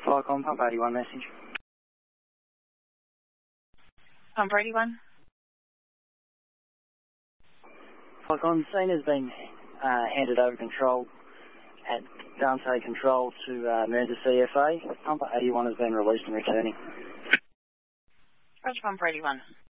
Flycom, Pump 81 message. Pump 81. Flycom, scene has been handed over control at Dante Control to Mercer CFA. Pump 81 has been released and returning. Roger, Pump 81.